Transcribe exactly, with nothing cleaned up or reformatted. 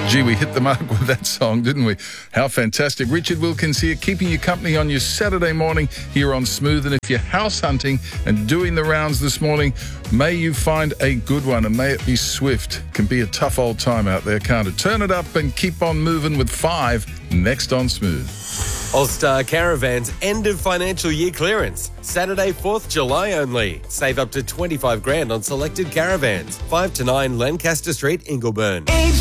Gee, we hit the mark with that song, didn't we? How fantastic. Richard Wilkins here, keeping you company on your Saturday morning here on Smooth. And if you're house hunting and doing the rounds this morning, may you find a good one and may it be swift. Can be a tough old time out there, can't it? Turn it up and keep on moving with five next on Smooth. All-Star Caravans end of financial year clearance. Saturday, fourth of July only. Save up to twenty-five grand on selected caravans. five to nine Lancaster Street, Ingleburn.